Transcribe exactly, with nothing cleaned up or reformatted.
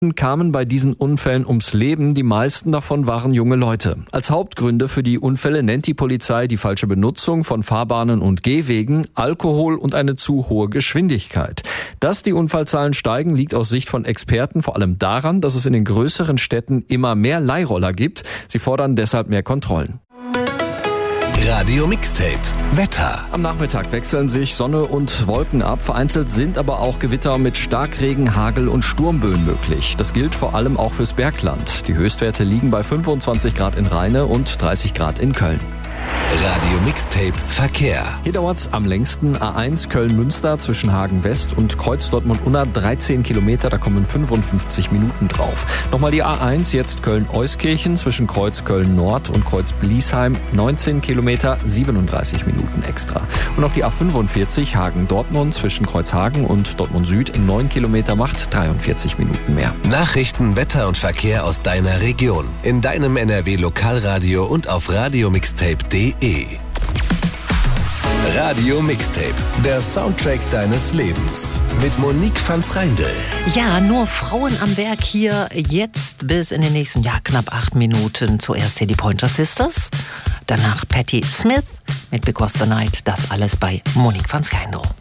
kamen bei diesen Unfällen ums Leben. Die meisten davon waren junge Leute. Als Hauptgründe für die Unfälle nennt die Polizei die falsche Benutzung von Fahrbahnen und Gehwegen, Alkohol und eine zu hohe Geschwindigkeit. Dass die Unfallzahlen steigen, liegt aus Sicht von Experten vor allem daran, dass es in den größeren Städten immer mehr Leihroller gibt. Sie fordern deshalb mehr Kontrollen. Radio Mixtape Wetter. Am Nachmittag wechseln sich Sonne und Wolken ab. Vereinzelt sind aber auch Gewitter mit Starkregen, Hagel und Sturmböen möglich. Das gilt vor allem auch fürs Bergland. Die Höchstwerte liegen bei fünfundzwanzig Grad in Rheine und dreißig Grad in Köln. Radio Mixtape Verkehr. Hier dauert's am längsten. A eins Köln-Münster zwischen Hagen West und Kreuz Dortmund-Unna, dreizehn Kilometer, da kommen fünfundfünfzig Minuten drauf. Nochmal die A eins, jetzt Köln-Euskirchen zwischen Kreuz Köln-Nord und Kreuz Bliesheim, neunzehn Kilometer, siebenunddreißig Minuten extra. Und noch die A fünfundvierzig Hagen-Dortmund zwischen Kreuzhagen und Dortmund-Süd, neun Kilometer macht dreiundvierzig Minuten mehr. Nachrichten, Wetter und Verkehr aus deiner Region. In deinem N R W-Lokalradio und auf radiomixtape punkt de. Radio Mixtape, der Soundtrack deines Lebens. Mit Monique Vans Reindl. Ja, nur Frauen am Werk hier. Jetzt bis in den nächsten, ja, knapp acht Minuten. Zuerst hier die Pointer Sisters. Danach Patti Smith mit Because the Night. Das alles bei Monique Vans Reindl.